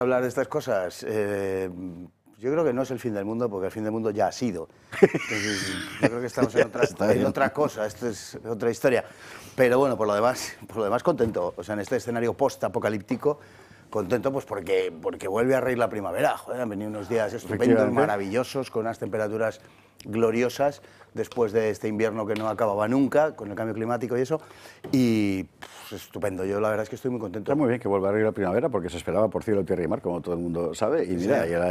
Hablar de estas cosas, yo creo que no es el fin del mundo, porque el fin del mundo ya ha sido. Entonces, yo creo que estamos en otra cosa, esto es otra historia. Pero bueno, por lo demás contento. O sea, en este escenario post-apocalíptico, contento pues porque vuelve a reír la primavera. Joder, han venido unos días estupendos, maravillosos, con unas temperaturas gloriosas, después de este invierno que no acababa nunca, con el cambio climático y eso, y pues, estupendo. Yo la verdad es que estoy muy contento. Está muy bien que vuelva a reír la primavera, porque se esperaba por cielo, tierra y mar, como todo el mundo sabe, y mira, sí.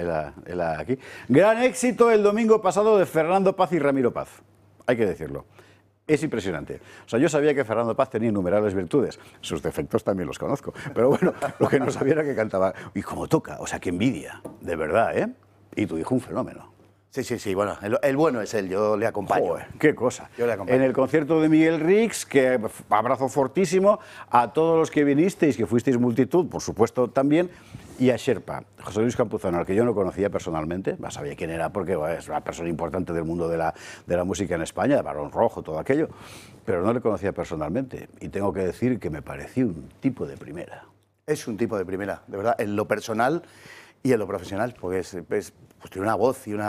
él aquí. Gran éxito el domingo pasado de Fernando Paz y Ramiro Paz, hay que decirlo. Es impresionante. O sea, yo sabía que Fernando Paz tenía innumerables virtudes. Sus defectos también los conozco. Pero bueno, lo que no sabía era que cantaba. Y como toca, o sea, qué envidia. De verdad, ¿eh? Y tu hijo un fenómeno. Sí, bueno, el bueno es él, yo le acompaño. Joder, qué cosa. Yo le acompaño. En el concierto de Miguel Rix, que abrazo fortísimo a todos los que vinisteis, que fuisteis multitud, por supuesto también, y a Sherpa, José Luis Campuzano, al que yo no conocía personalmente, sabía quién era porque es una persona importante del mundo de la música en España, de Barón Rojo, todo aquello, pero no le conocía personalmente, y tengo que decir que me pareció un tipo de primera. Es un tipo de primera, de verdad, en lo personal y en lo profesional, porque pues tiene una voz y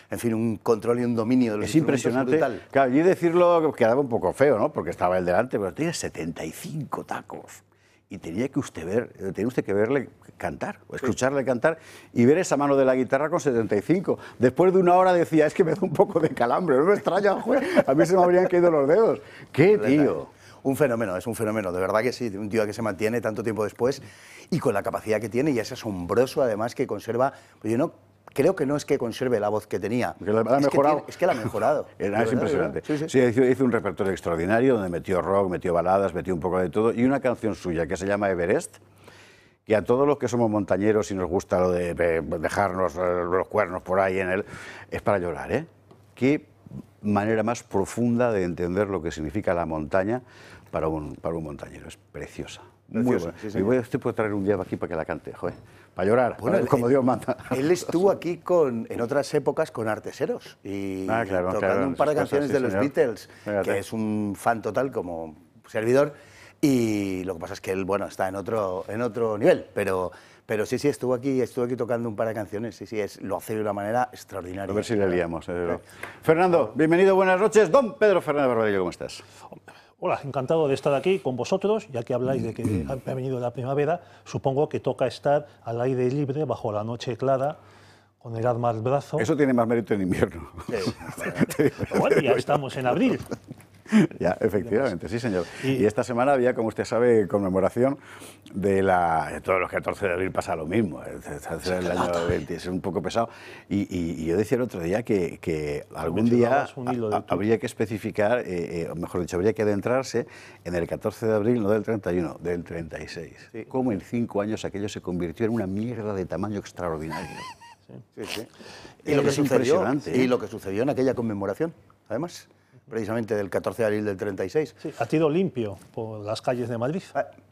un control y un dominio de los instrumentos. Es impresionante. Claro, y decirlo quedaba un poco feo, ¿no? Porque estaba él delante, pero tiene 75 tacos. Y tenía usted que verle cantar, o escucharle cantar, y ver esa mano de la guitarra con 75. Después de una hora decía, es que me da un poco de calambre, no me extraña, joder, a mí se me habrían caído los dedos. ¡Qué tío! Un fenómeno, es un fenómeno, de verdad que sí, un tío que se mantiene tanto tiempo después y con la capacidad que tiene, y es asombroso además que conserva, pues yo no creo que no es que conserve la voz que tenía, que la ha mejorado. Es que la ha mejorado. Es impresionante. Sí, hizo un repertorio extraordinario donde metió rock, metió baladas, metió un poco de todo, y una canción suya que se llama Everest, que a todos los que somos montañeros y nos gusta lo de dejarnos los cuernos por ahí en él, es para llorar, ¿eh? Qué manera más profunda de entender lo que significa la montaña para un montañero. Es preciosa. Muy buena. Sí, y usted puede traer un día aquí para que la cante, joder, para llorar, bueno, como Dios manda. Él estuvo aquí en otras épocas con Arteseros y tocando un par de canciones de los Beatles, que es un fan total como servidor, y lo que pasa es que él, bueno, está en otro nivel, pero sí, estuvo aquí tocando un par de canciones, lo hace de una manera extraordinaria. A ver si le liamos. Fernando, bienvenido, buenas noches. Don Pedro Fernández Barbadillo, ¿cómo estás? Hola, encantado de estar aquí con vosotros, ya que habláis de que ha venido la primavera. Supongo que toca estar al aire libre, bajo la noche clara, con el arma al brazo. Eso tiene más mérito en invierno. Sí, bueno, ya estamos en abril. Ya, efectivamente, sí, señor. Y esta semana había, como usted sabe, conmemoración de todos los 14 de abril pasa lo mismo. El año 20 es un poco pesado. Y yo decía el otro día que algún día habría que especificar, o mejor dicho, habría que adentrarse en el 14 de abril, no del 31, del 36. Sí. Cómo en 5 años aquello se convirtió en una mierda de tamaño extraordinario. Sí. Y lo que sucedió en aquella conmemoración, además, precisamente del 14 de abril del 36. Sí, ha sido limpio por las calles de Madrid.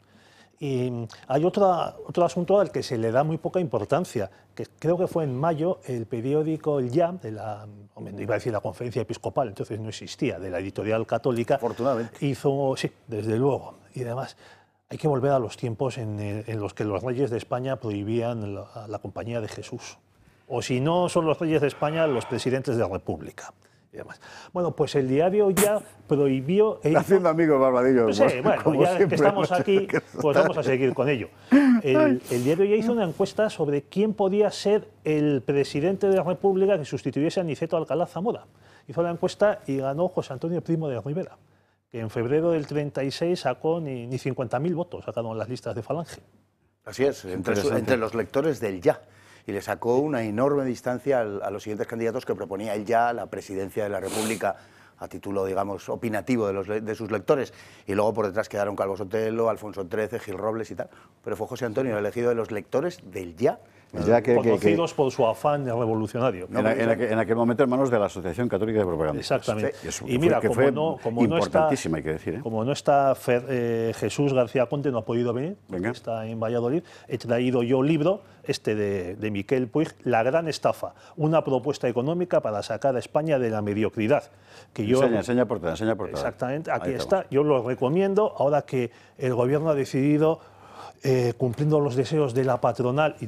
Y hay otro asunto al que se le da muy poca importancia, que creo que fue en mayo el periódico El Ya, iba a decir la Conferencia Episcopal, entonces no existía, de la editorial católica. Afortunadamente. Hizo, sí, desde luego, y además hay que volver a los tiempos en los que los reyes de España prohibían la compañía de Jesús. O si no son los reyes de España, los presidentes de la República. Y demás. Bueno, pues el diario Ya prohibió... Haciendo amigos, Barbadillo. Pues sí, bueno, ya que estamos aquí, pues vamos a seguir con ello. El diario Ya hizo una encuesta sobre quién podía ser el presidente de la República que sustituyese a Niceto Alcalá Zamora. Hizo la encuesta y ganó José Antonio Primo de Rivera, que en febrero del 36 sacó ni 50.000 votos, sacaron las listas de Falange. Así es, entre los lectores del Ya. Y le sacó una enorme distancia a los siguientes candidatos que proponía él ya la presidencia de la República a título, digamos, opinativo de sus lectores. Y luego por detrás quedaron Calvo Sotelo, Alfonso XIII, Gil Robles y tal. Pero fue José Antonio el elegido de los lectores del Ya. Conocidos por su afán revolucionario. En aquel momento, hermanos de la Asociación Católica de Propaganda. Exactamente. Sí. Y mira, como importantísima, hay que decir, ¿eh? Como no está Jesús García Conte, no ha podido venir, está en Valladolid, he traído yo un libro, de Miquel Puig, La gran estafa, una propuesta económica para sacar a España de la mediocridad. Que enseña portada. Exactamente, aquí está, yo lo recomiendo, ahora que el gobierno ha decidido, cumpliendo los deseos de la patronal y